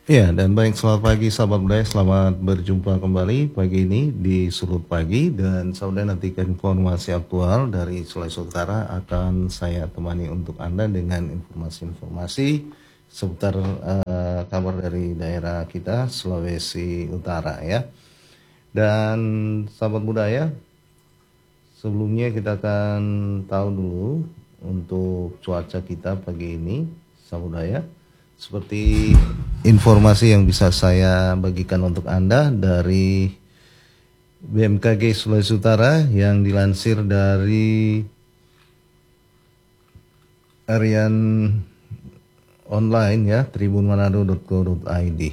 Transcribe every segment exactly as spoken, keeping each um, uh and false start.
Ya, dan baik, selamat pagi sahabat budaya, selamat berjumpa kembali pagi ini di Sudut Pagi, dan saudara nantikan informasi aktual dari Sulawesi Utara akan saya temani untuk Anda dengan informasi-informasi seputar uh, kabar dari daerah kita Sulawesi Utara ya. Dan sahabat budaya, sebelumnya kita akan tahu dulu untuk cuaca kita pagi ini sahabat budaya. Seperti informasi yang bisa saya bagikan untuk Anda dari B M K G Sulawesi Utara yang dilansir dari harian online ya, tribun manado dot co dot i d.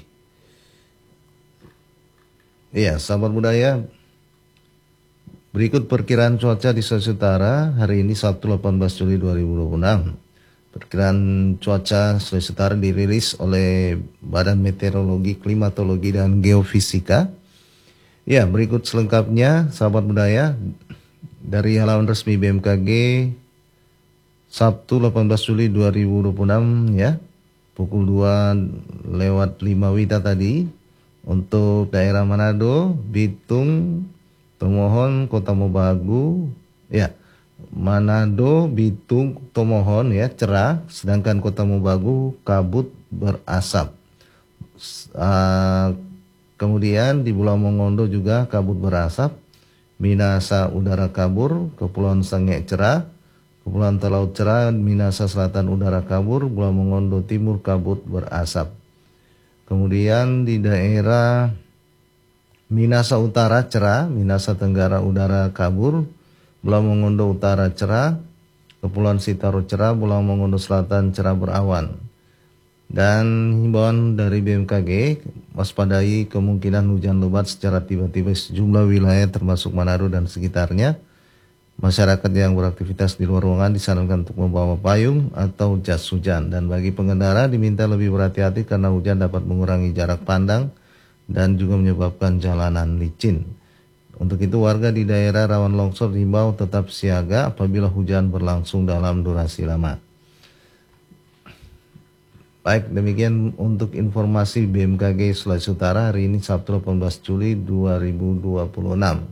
Iya, sahabat budaya, berikut perkiraan cuaca di Sulawesi Utara hari ini Sabtu delapan belas Juli dua ribu dua puluh enam. Perkiraan cuaca Sulawesi Utara dirilis oleh Badan Meteorologi, Klimatologi, dan Geofisika. Ya, berikut selengkapnya sahabat budaya dari halaman resmi B M K G Sabtu delapan belas Juli dua ribu dua puluh enam ya, pukul dua lewat lima wita tadi untuk daerah Manado, Bitung, Tomohon, Kota Mobagu, ya. Manado, Bitung, Tomohon ya cerah, sedangkan Kota Mobagu kabut berasap. Uh, kemudian di Pulau Mongondo juga kabut berasap. Minasa udara kabur, Kepulauan Sangihe cerah, Kepulauan Talaut cerah, Minasa Selatan udara kabur, Pulau Mongondo Timur kabut berasap. Kemudian di daerah Minasa Utara cerah, Minasa Tenggara udara kabur, Pulau Mongondo Utara cerah, Kepulauan Sitaro cerah, Pulau Mongondo Selatan cerah berawan. Dan himbauan dari B M K G, waspadai kemungkinan hujan lebat secara tiba-tiba sejumlah wilayah termasuk Manado dan sekitarnya. Masyarakat yang beraktivitas di luar ruangan disarankan untuk membawa payung atau jas hujan. Dan bagi pengendara diminta lebih berhati-hati karena hujan dapat mengurangi jarak pandang dan juga menyebabkan jalanan licin. Untuk itu warga di daerah rawan longsor diimbau tetap siaga apabila hujan berlangsung dalam durasi lama. Baik, demikian untuk informasi B M K G Sulawesi Utara hari ini Sabtu delapan belas Juli dua ribu dua puluh enam.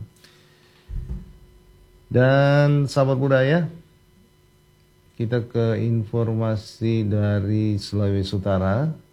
Dan sahabat budaya, kita ke informasi dari Sulawesi Utara.